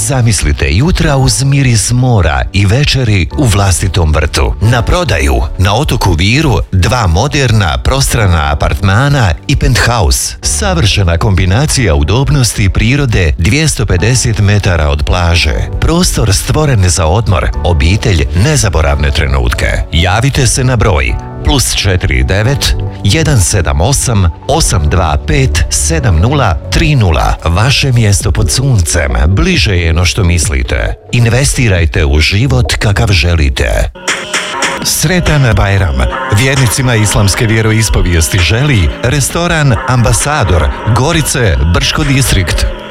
Zamislite jutra uz miris mora i večeri u vlastitom vrtu. Na prodaju na otoku Viru 2 moderna, prostrana apartmana i penthouse. Savršena kombinacija udobnosti prirode 250 metara od plaže. Prostor stvoren za odmor, obitelj, nezaboravne trenutke. Javite se na broj +49 178 825 7030. Vaše mjesto pod suncem bliže je no što mislite. Investirajte u život kakav želite. Sretan Bajram! Vjernicima islamske vjeroispovijesti želi restoran Ambasador, Gorice, Brško distrikt.